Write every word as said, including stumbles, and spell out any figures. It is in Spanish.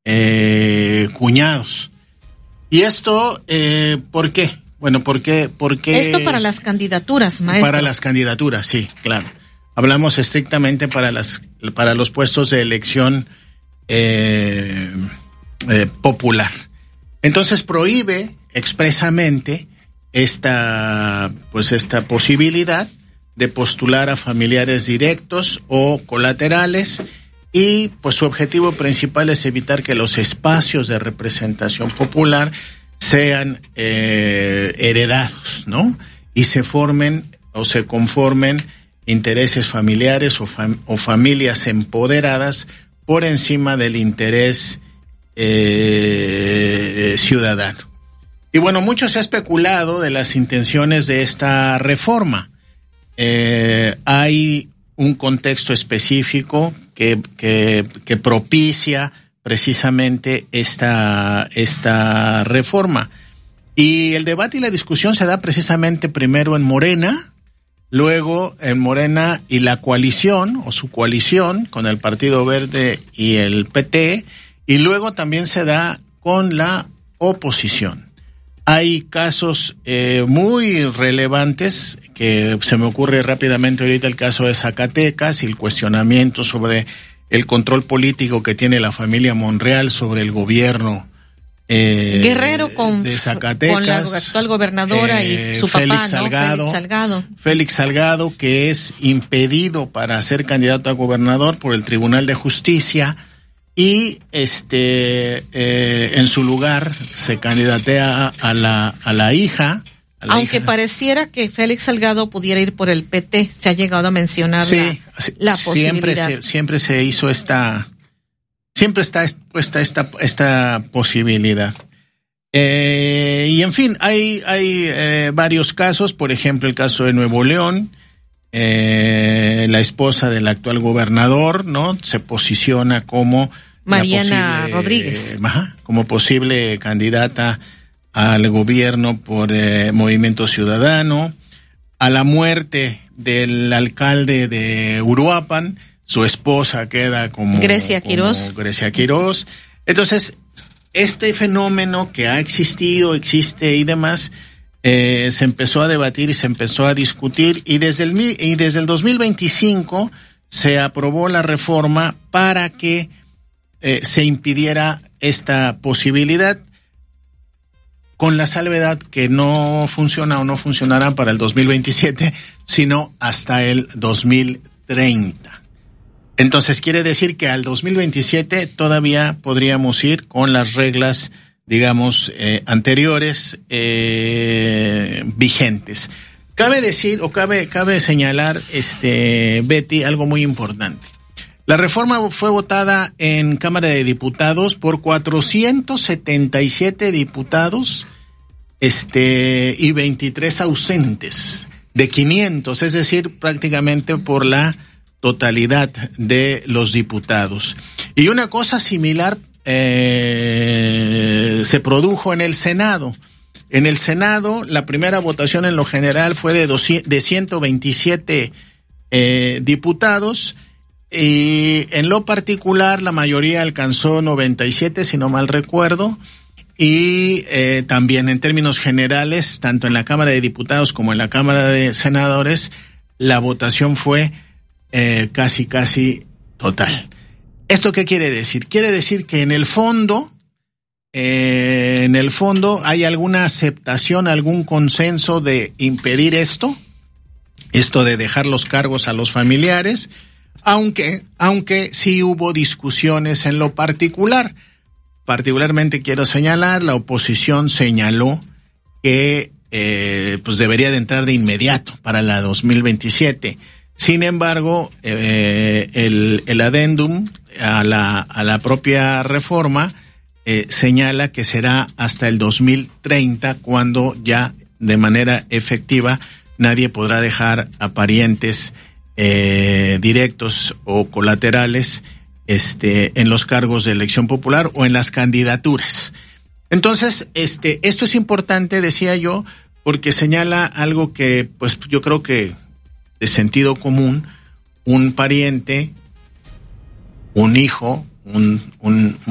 eh, cuñados. ¿Y esto eh, por qué? Bueno, ¿por qué? Porque esto para las candidaturas, maestro. Para las candidaturas, sí, claro. Hablamos estrictamente para las para los puestos de elección eh, eh, popular. Entonces prohíbe expresamente esta pues esta posibilidad de postular a familiares directos o colaterales, y pues su objetivo principal es evitar que los espacios de representación popular sean eh, heredados, ¿no? Y se formen o se conformen intereses familiares o, fam- o familias empoderadas por encima del interés eh, ciudadano. Y bueno, mucho se ha especulado de las intenciones de esta reforma. Eh, hay un contexto específico que, que, que propicia precisamente esta, esta reforma. Y el debate y la discusión se da precisamente primero en Morena, luego en Morena y la coalición, o su coalición, con el Partido Verde y el P T, y luego también se da con la oposición. Hay casos eh, muy relevantes, que se me ocurre rápidamente ahorita el caso de Zacatecas y el cuestionamiento sobre el control político que tiene la familia Monreal sobre el gobierno eh, Guerrero con, de Zacatecas, con la actual gobernadora eh, y su Félix papá, Salgado, ¿no? Félix Salgado. Félix Salgado, que es impedido para ser candidato a gobernador por el Tribunal de Justicia, y este eh, en su lugar se candidatea a la a la hija. A la Aunque hija. Pareciera que Félix Salgado pudiera ir por el P T, se ha llegado a mencionar sí, la, la siempre posibilidad. Se, siempre se hizo esta, siempre está puesta esta, esta posibilidad. Eh, y en fin, hay, hay eh, varios casos, por ejemplo el caso de Nuevo León, eh, la esposa del actual gobernador, ¿no? Se posiciona como Mariana posible, Rodríguez. Eh, ajá, como posible candidata al gobierno por eh, Movimiento Ciudadano. A la muerte del alcalde de Uruapan, su esposa queda como Grecia Quirós. Como Grecia Quirós. Entonces, este fenómeno que ha existido, existe y demás, eh, se empezó a debatir y se empezó a discutir, y desde el y desde el dos mil veinticinco se aprobó la reforma para que eh, se impidiera esta posibilidad, con la salvedad que no funciona o no funcionará para el dos mil veintisiete, sino hasta el dos mil treinta. Entonces quiere decir que al dos mil veintisiete todavía podríamos ir con las reglas, digamos, eh, anteriores eh, vigentes. Cabe decir, o cabe, cabe señalar, este, Betty, algo muy importante. La reforma fue votada en Cámara de Diputados por cuatrocientos setenta y siete diputados, este, y veintitrés ausentes de quinientos, es decir, prácticamente por la totalidad de los diputados. Y una cosa similar eh, se produjo en el Senado. En el Senado, la primera votación en lo general fue de, doscientos, de ciento veintisiete eh, diputados, y en lo particular la mayoría alcanzó noventa y siete, si no mal recuerdo, y eh, también en términos generales, tanto en la Cámara de Diputados como en la Cámara de Senadores, la votación fue eh, casi, casi total. ¿Esto qué quiere decir? Quiere decir que en el fondo, eh, en el fondo hay alguna aceptación, algún consenso de impedir esto, esto de dejar los cargos a los familiares, aunque, aunque sí hubo discusiones en lo particular. Particularmente quiero señalar, la oposición señaló que eh, pues debería de entrar de inmediato para la dos mil veintisiete. Sin embargo, eh, el, el adendum a la, a la propia reforma eh, señala que será hasta el dos mil treinta cuando ya de manera efectiva nadie podrá dejar a parientes eh, directos o colaterales este en los cargos de elección popular o en las candidaturas. Entonces, este esto es importante, decía yo, porque señala algo que pues yo creo que de sentido común, un pariente, un hijo, un un